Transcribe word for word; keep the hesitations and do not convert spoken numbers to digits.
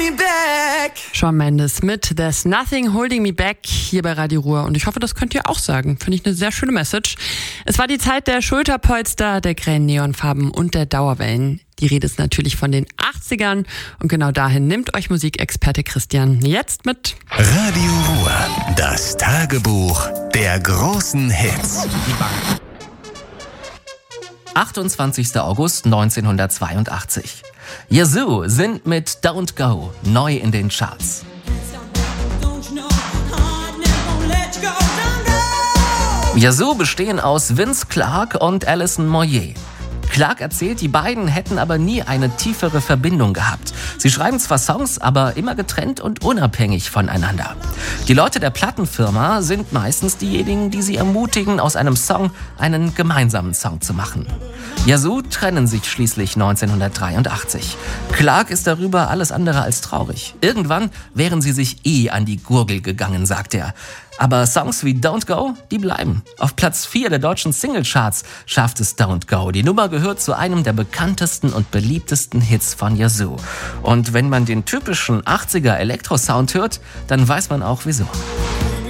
Shawn Mendes mit There's Nothing Holding Me Back hier bei Radio Ruhr. Und ich hoffe, das könnt ihr auch sagen. Finde ich eine sehr schöne Message. Es war die Zeit der Schulterpolster, der grellen Neonfarben und der Dauerwellen. Die Rede ist natürlich von den achtzigern. Und genau dahin nimmt euch Musikexperte Christian jetzt mit. Radio Ruhr, das Tagebuch der großen Hits. achtundzwanzigster August neunzehnhundertzweiundachtzig. Yazoo sind mit Don't Go neu in den Charts. Yazoo bestehen aus Vince Clarke und Alison Moyet. Clarke erzählt, die beiden hätten aber nie eine tiefere Verbindung gehabt. Sie schreiben zwar Songs, aber immer getrennt und unabhängig voneinander. Die Leute der Plattenfirma sind meistens diejenigen, die sie ermutigen, aus einem Song einen gemeinsamen Song zu machen. Yazoo trennen sich schließlich neunzehnhundertdreiundachtzig. Clarke ist darüber alles andere als traurig. Irgendwann wären sie sich eh an die Gurgel gegangen, sagt er. Aber Songs wie Don't Go, die bleiben. Auf Platz vier der deutschen Singlecharts schafft es Don't Go. Die Nummer gehört zu einem der bekanntesten und beliebtesten Hits von Yazoo. Und wenn man den typischen achtziger Elektrosound hört, dann weiß man auch wieso.